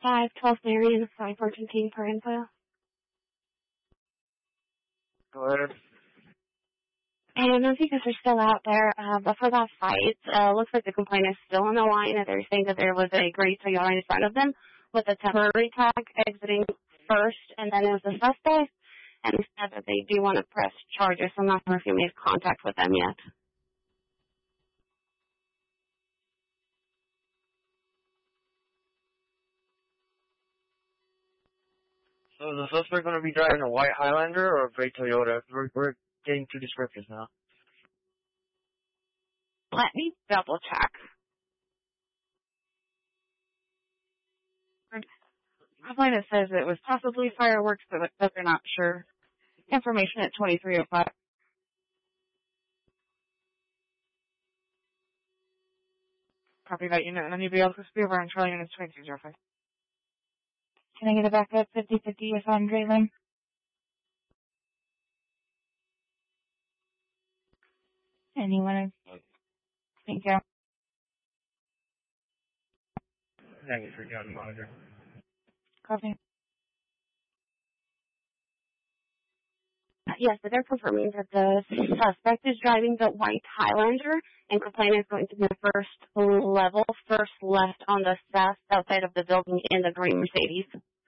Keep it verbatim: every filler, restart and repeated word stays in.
five twelve Marion, five fourteen King per info. Go ahead. I don't know if you guys are still out there, uh, but for that fight, uh, looks like the complainant is still on the line, and they're saying that there was a gray Toyota in front of them with a temporary tag exiting first, and then it was a suspect, and they said that they do want to press charges. I'm not sure if you made contact with them yet. So is the suspect going to be driving a white Highlander or a gray Toyota? We're, we're getting two descriptors now. Let me double check. Complainant says it was possibly fireworks, but they're not sure. Information at twenty-three oh five. Copy that unit, and anybody else will be over on Charlie Unit twenty-two oh five. Can I get it back up fifty fifty with Andre Lynn? Anyone? Thank you. Thank you for counting monitor. Copy. Yes, but they're confirming that the suspect is driving the white Highlander, and complainant is going to be the first level, first left on the south outside of the building in the green Mercedes.